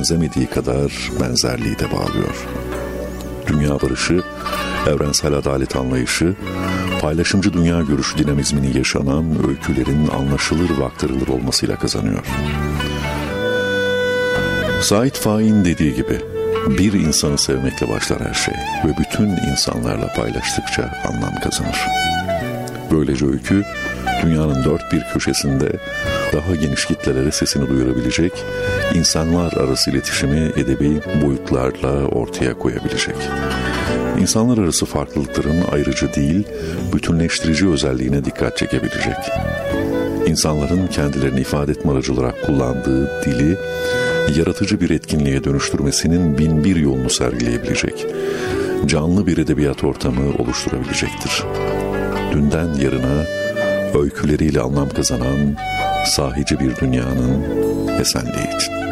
benzemediği kadar benzerliği de bağlıyor. Dünya barışı, evrensel adalet anlayışı, paylaşımcı dünya görüşü dinamizmini yaşanan öykülerin anlaşılır ve aktarılır olmasıyla kazanıyor. Sait Faik'in dediği gibi, bir insanı sevmekle başlar her şey ve bütün insanlarla paylaştıkça anlam kazanır. Böylece öykü, dünyanın dört bir köşesinde daha geniş kitlelere sesini duyurabilecek, insanlar arası iletişimi edebi boyutlarla ortaya koyabilecek. İnsanlar arası farklılıkların ayrıcı değil, bütünleştirici özelliğine dikkat çekebilecek. İnsanların kendilerini ifade etme aracı olarak kullandığı dili, yaratıcı bir etkinliğe dönüştürmesinin bin bir yolunu sergileyebilecek, canlı bir edebiyat ortamı oluşturabilecektir. Dünden yarına öyküleriyle anlam kazanan sahici bir dünyanın esenliği için.